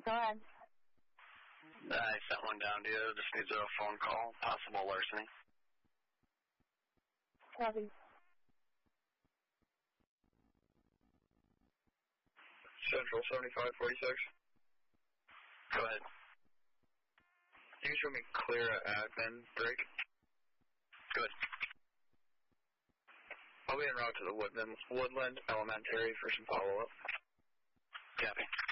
Go ahead. I sent one down to you. Just needs a phone call. Possible larceny. Copy. Central 7546. Go ahead. Can you show me clear admin break? Good. I'll be en route to the Woodland Elementary for some follow-up. Copy.